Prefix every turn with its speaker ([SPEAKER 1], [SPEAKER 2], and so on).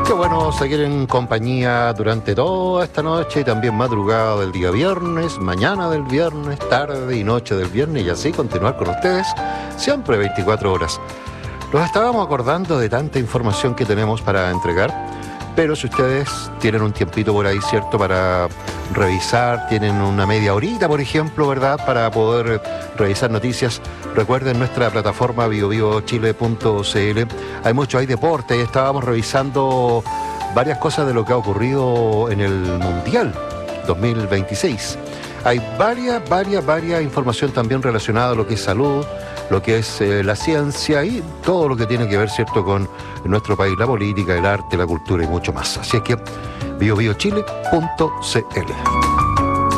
[SPEAKER 1] Qué bueno seguir en compañía durante toda esta noche y también madrugada del día viernes, mañana del viernes, tarde y noche del viernes y así continuar con ustedes siempre 24 horas. Nos estábamos acordando de tanta información que tenemos para entregar, pero si ustedes tienen un tiempito por ahí, ¿cierto?, para revisar, tienen una media horita, por ejemplo, ¿verdad?, para poder revisar noticias, recuerden nuestra plataforma biobiochile.cl. Hay deporte, estábamos revisando varias cosas de lo que ha ocurrido en el Mundial 2026. Hay varias información también relacionada a lo que es salud, lo que es la ciencia y todo lo que tiene que ver, ¿cierto?, con nuestro país, la política, el arte, la cultura y mucho más. Así es que biobiochile.cl.